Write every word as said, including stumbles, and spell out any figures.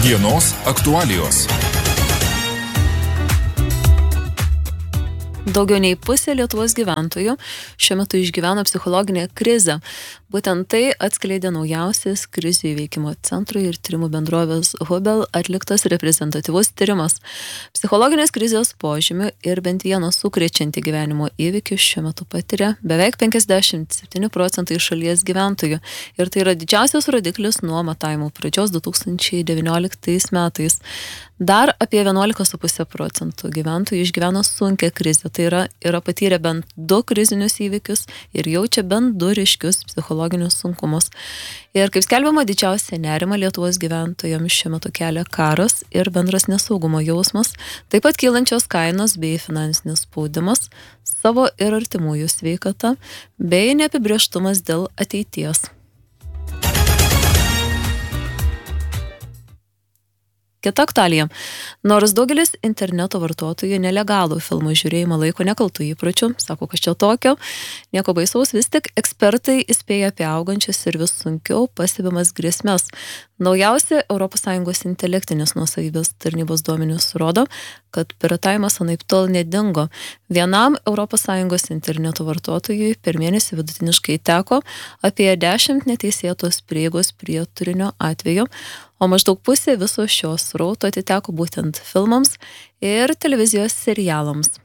Dienos aktualijos. Daugiau nei pusė Lietuvos gyventojų šiuo metu išgyvena psichologinę krizę. Būtent tai atskleidė naujausias krizių įveikimo centro ir tyrimų bendrovės Hubel atliktas reprezentatyvus tyrimas. Psichologinės krizės požymių ir bent vieną sukrečiantį gyvenimo įvykį šiuo metu patiria beveik penkiasdešimt septyni procentai šalies gyventojų. Ir tai yra didžiausias rodiklis nuo matavimų pradžios du tūkstančiai devynioliktais metais. Dar apie vienuolika su puse procentų gyventojų išgyvena sunkią krizę. Tai yra, yra patyrę bent du krizinius įvykius ir jaučia bent du ryškius psichologinius sunkumus. Ir kaip skelbiama, didžiausia nerima Lietuvos gyventojams šiuo metu kelia karas ir bendras nesaugumo jausmas, taip pat kylančios kainos bei finansinis spaudimas, savo ir artimųjų sveikata bei neapibrėžtumas dėl ateities. Kita aktualija. Nors daugelis interneto vartotojų nelegalų filmų žiūrėjimo laiko nekaltų įpročių, sako, kas čia tokio, nieko baisaus, vis tik ekspertai įspėja apie augančias ir vis sunkiau pastebimas grėsmes. Naujausi Europos Sąjungos intelektinės nuosavybės tarnybos duomenys rodo, kad piratavimas anaiptol nedingo. Vienam Europos Sąjungos interneto vartotojui per mėnesį vidutiniškai teko apie dešimt neteisėtos prieigos prie turinio atveju, o maždaug pusė viso šios srauto atiteko būtent filmams ir televizijos serialams.